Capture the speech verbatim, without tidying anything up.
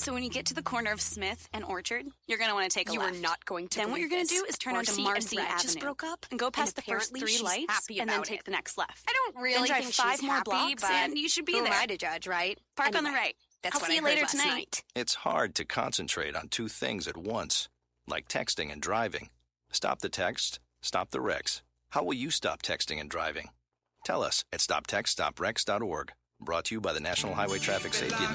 So when you get to the corner of Smith and Orchard, you're going to want to take a you left. You are not going to Then what you're going to do is turn Marcy onto Marcy and Brad Avenue. just broke up, and go past and the first three she's lights happy and then about take it. the next left. I don't really then drive think five she's more happy, blocks but and you should be who there. am I to judge, right? Park anyway, on the right. That's I'll what see I you heard later last tonight. night. It's hard to concentrate on two things at once, like texting and driving. Stop the text, stop the wrecks. How will you stop texting and driving? Tell us at stop text stop wrecks dot org. Brought to you by the National Highway Traffic Safety Administration.